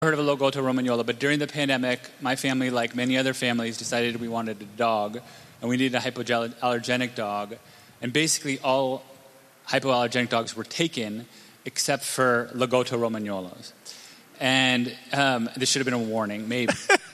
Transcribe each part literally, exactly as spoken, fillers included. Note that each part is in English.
heard of a Lagotto Romagnola, but during the pandemic, my family, like many other families, decided we wanted a dog, and we needed a hypoallergenic dog. And basically all hypoallergenic dogs were taken except for Lagotto Romagnolas. And um, this should have been a warning, maybe.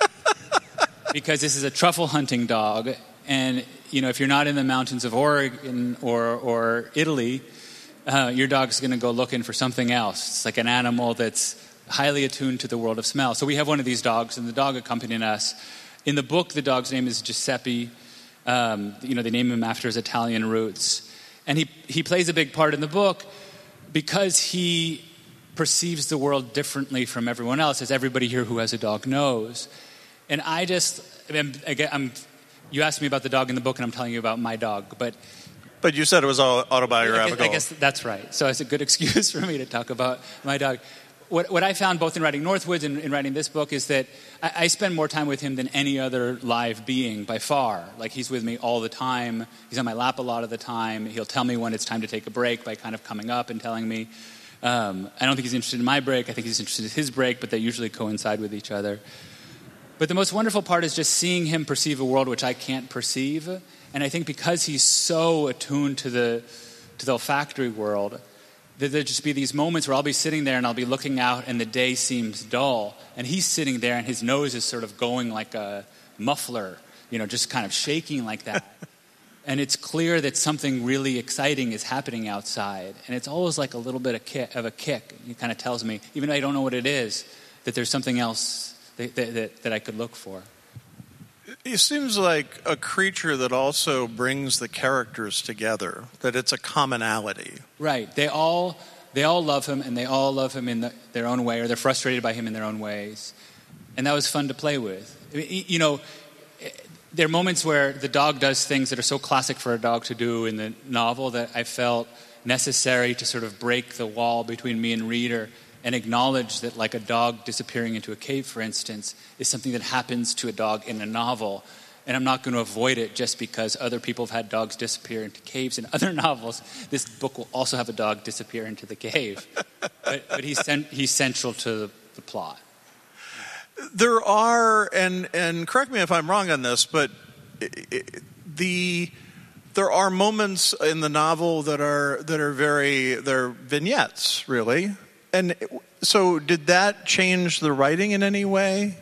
Because this is a truffle hunting dog, and you know, if you're not in the mountains of Oregon or, or Italy, uh, your dog's going to go looking for something else. It's like an animal that's highly attuned to the world of smell. So we have one of these dogs, and the dog accompanying us. In the book, the dog's name is Giuseppe. Um, you know, they name him after his Italian roots. And he, he plays a big part in the book because he perceives the world differently from everyone else, as everybody here who has a dog knows. And I just, I'm, I'm, you asked me about the dog in the book, and I'm telling you about my dog. But but you said it was all autobiographical. I guess, I guess that's right. So it's a good excuse for me to talk about my dog. What, what I found both in writing Northwoods and in writing this book is that I, I spend more time with him than any other live being by far. Like, he's with me all the time. He's on my lap a lot of the time. He'll tell me when it's time to take a break by kind of coming up and telling me. Um, I don't think he's interested in my break. I think he's interested in his break, but they usually coincide with each other. But the most wonderful part is just seeing him perceive a world which I can't perceive. And I think because he's so attuned to the to the olfactory world, that there'll just be these moments where I'll be sitting there and I'll be looking out and the day seems dull. And he's sitting there and his nose is sort of going like a muffler, you know, just kind of shaking like that. And it's clear that something really exciting is happening outside. And it's always like a little bit of, kick, of a kick. He kind of tells me, even though I don't know what it is, that there's something else that, that, that I could look for. It seems like a creature that also brings the characters together, that it's a commonality. Right. They all they all love him, and they all love him in the, their own way, or they're frustrated by him in their own ways. And that was fun to play with. I mean, you know, there are moments where the dog does things that are so classic for a dog to do in the novel that I felt necessary to sort of break the wall between me and reader and acknowledge that, like a dog disappearing into a cave, for instance, is something that happens to a dog in a novel. And I'm not going to avoid it just because other people have had dogs disappear into caves in other novels. This book will also have a dog disappear into the cave. but, but he's, cent- he's central to the, the plot. There are, and and correct me if I'm wrong on this, but the there are moments in the novel that are that are very they're vignettes, really. And so, did that change the writing in any way?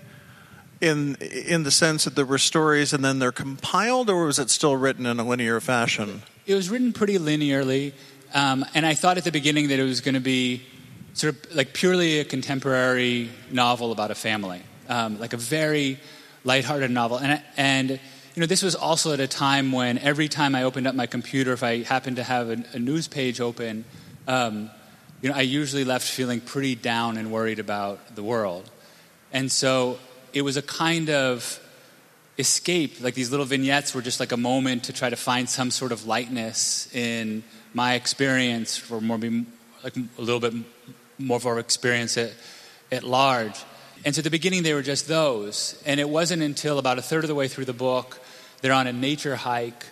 In in the sense that there were stories and then they're compiled, or was it still written in a linear fashion? It was written pretty linearly, um, and I thought at the beginning that it was going to be sort of like purely a contemporary novel about a family, um, like a very lighthearted novel. And and you know, this was also at a time when every time I opened up my computer, if I happened to have a, a news page open, um, you know, I usually left feeling pretty down and worried about the world. And so it was a kind of escape. Like, these little vignettes were just like a moment to try to find some sort of lightness in my experience, for more, like a little bit more of our experience at, at large. And so at the beginning they were just those. And it wasn't until about a third of the way through the book, they're on a nature hike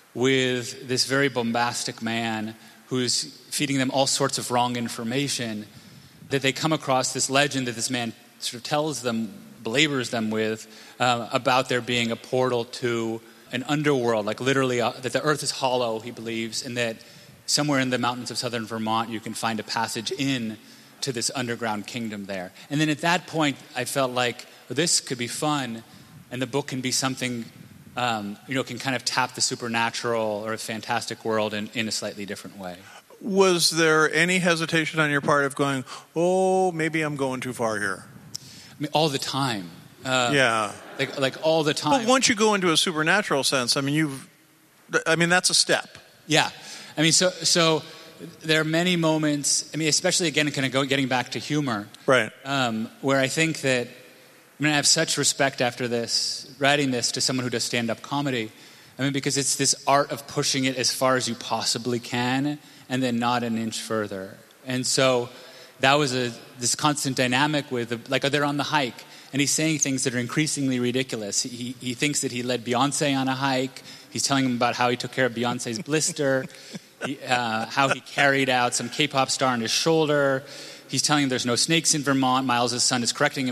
with this very bombastic man who's feeding them all sorts of wrong information, that they come across this legend that this man sort of tells them, belabors them with, uh, about there being a portal to an underworld, like literally uh, that the earth is hollow, he believes, and that somewhere in the mountains of southern Vermont you can find a passage in to this underground kingdom there. And then at that point I felt like, well, this could be fun, and the book can be something, um, you know, can kind of tap the supernatural or a fantastic world in, in a slightly different way. Was there any hesitation on your part of going, oh, maybe I'm going too far here? I mean, all the time. Uh, yeah. Like, like all the time. But once you go into a supernatural sense, I mean, you've, I mean, that's a step. Yeah. I mean, so so there are many moments, I mean, especially, again, kind of go, getting back to humor. Right. Um, where I think that, I mean, I have such respect after this, writing this, to someone who does stand-up comedy. I mean, because it's this art of pushing it as far as you possibly can and then not an inch further. And so that was a this constant dynamic with, like, they're on the hike, and he's saying things that are increasingly ridiculous. He he thinks that he led Beyonce on a hike. He's telling him about how he took care of Beyonce's blister, he, uh, how he carried out some K-pop star on his shoulder. He's telling him there's no snakes in Vermont. Miles' son is correcting him